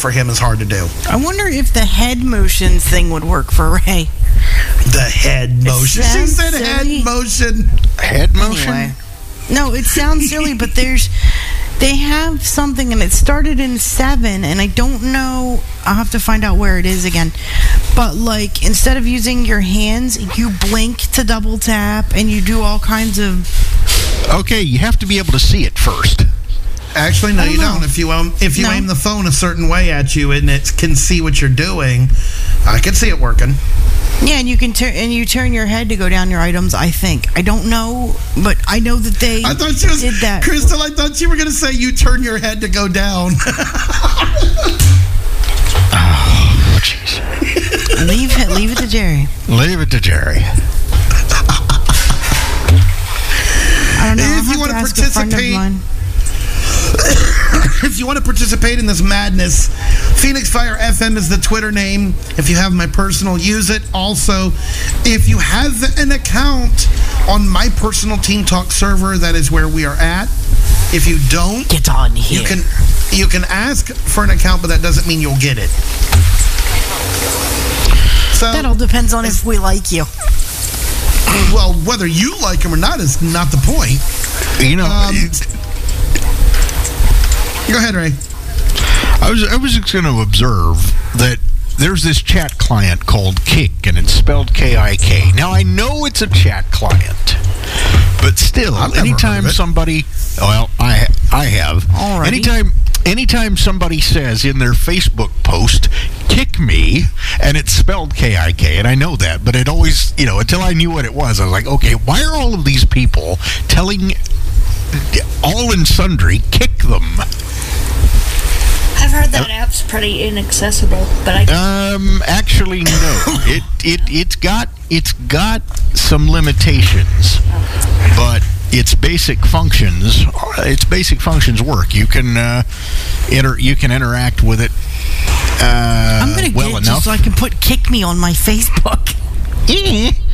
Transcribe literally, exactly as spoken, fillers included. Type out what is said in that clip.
for him is hard to do. I wonder if the head motions thing would work for Ray. The head motion. She said silly. head motion. Head motion? Anyway. No, it sounds silly, but there's... They have something, and it started in seven, and I don't know. I'll have to find out where it is again. But, like, instead of using your hands, you blink to double tap, and you do all kinds of... Okay, you have to be able to see it first. Actually, no, don't you know. don't. If you um, if you no. aim the phone a certain way at you and it can see what you're doing, I can see it working. Yeah, and you can turn and you turn your head to go down your items. I think I don't know, but I know that they I thought she was, did that. Crystal, I thought you were going to say you turn your head to go down. Oh, jeez. leave it, leave it to Jerry. Leave it to Jerry. I don't know. If you want to participate. If you want to participate in this madness, Phoenix Fire F M is the Twitter name. If you have my personal, use it. Also, if you have an account on my personal Team Talk server, that is where we are at. If you don't, get on here. You can you can ask for an account, but that doesn't mean you'll get it. So that all depends on if we like you. Well, whether you like them or not is not the point. You know. Um, Go ahead, Ray. I was I was just going to observe that there's this chat client called Kik, and it's spelled K I K. Now, I know it's a chat client, but still, anytime somebody... Well, I I have. Alrighty. Anytime, anytime somebody says in their Facebook post, kick me, and it's spelled K I K, and I know that, but it always, you know, until I knew what it was, I was like, okay, why are all of these people telling all and sundry, kick them? I've heard that app's pretty inaccessible, but I um actually no. it it it's got it's got some limitations, but its basic functions its basic functions work. You can uh, inter you can interact with it. Uh, I'm gonna well get it enough just so I can put "kick me" on my Facebook. Eh.